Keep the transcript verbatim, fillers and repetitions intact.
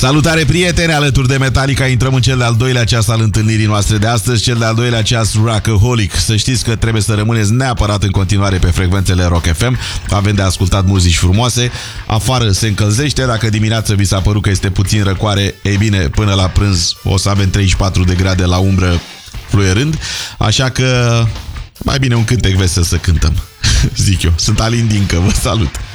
Salutare, prieteni, alături de Metallica intrăm în cel de-al doilea ceas al întâlnirii noastre de astăzi, cel de-al doilea ceas Rockaholic. Să știți că trebuie să rămâneți neapărat în continuare pe frecvențele Rock F M. Avem de ascultat muzici frumoase. Afară se încălzește, dacă dimineața vi s-a părut că este puțin răcoare, ei bine, până la prânz o să avem treizeci și patru de grade la umbră fluierând. Așa că mai bine un cântec vesel să cântăm, zic eu. Sunt Alin Dincă, vă salut!